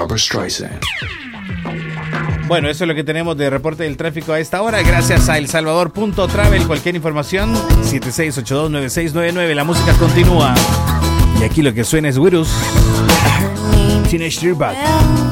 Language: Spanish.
Barbra Streisand. Bueno, eso es lo que tenemos de reporte del tráfico a esta hora. Gracias a elsalvador.travel. Cualquier información, 76829699. La música continúa. Y aquí lo que suena es Wirus. Teenage Dirtbag.